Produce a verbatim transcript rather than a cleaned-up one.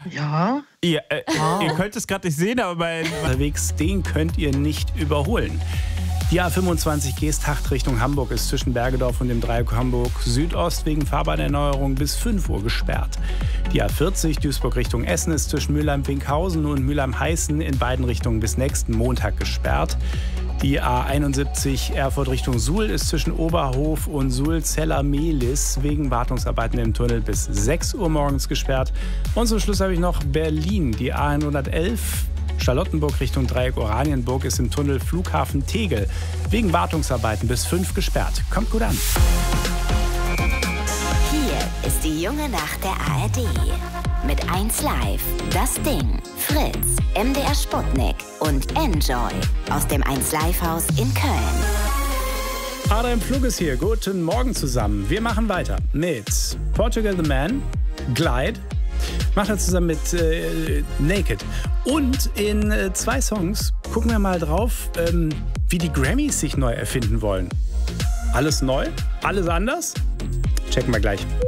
Ja. Ihr, äh, wow. ihr könnt es gerade nicht sehen, aber bei unterwegs, den könnt ihr nicht überholen. Die A fünfundzwanzig Geesthacht Richtung Hamburg ist zwischen Bergedorf und dem Dreieck Hamburg Südost wegen Fahrbahnerneuerung bis fünf Uhr gesperrt. Die A vierzig Duisburg Richtung Essen ist zwischen Mülheim-Winkhausen und Mülheim-Heißen in beiden Richtungen bis nächsten Montag gesperrt. Die A einundsiebzig Erfurt Richtung Suhl ist zwischen Oberhof und Suhl-Zeller-Mehlis wegen Wartungsarbeiten im Tunnel bis sechs Uhr morgens gesperrt. Und zum Schluss habe ich noch Berlin. Die A hundertelf Charlottenburg Richtung Dreieck Oranienburg ist im Tunnel Flughafen Tegel wegen Wartungsarbeiten bis fünf gesperrt. Kommt gut an. Hier ist die junge Nacht der A R D. Mit eins Live, Das Ding, Fritz, M D R Sputnik und Enjoy aus dem eins Live Haus in Köln. Adrian Plug ist hier. Guten Morgen zusammen. Wir machen weiter mit Portugal the Man, Glide, macht er zusammen mit äh, Naked. Und in äh, zwei Songs gucken wir mal drauf, ähm, wie die Grammys sich neu erfinden wollen. Alles neu? Alles anders? Checken wir gleich.